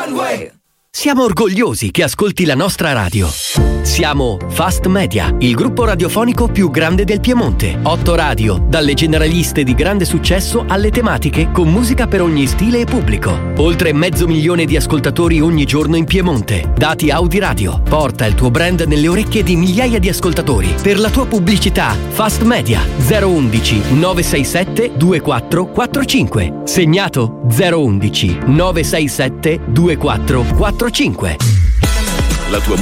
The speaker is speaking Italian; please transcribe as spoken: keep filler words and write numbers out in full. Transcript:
One Way. Siamo orgogliosi che ascolti la nostra radio. Siamo Fast Media, il gruppo radiofonico più grande del Piemonte. Otto radio, dalle generaliste di grande successo alle tematiche con musica per ogni stile e pubblico. Oltre mezzo milione di ascoltatori ogni giorno in Piemonte. Dati Audi Radio. Porta il tuo brand nelle orecchie di migliaia di ascoltatori. Per la tua pubblicità, Fast Media zero undici nove sei sette due quattro quattro cinque. Segnato zero undici nove sei sette due quattro quattro cinque. La tua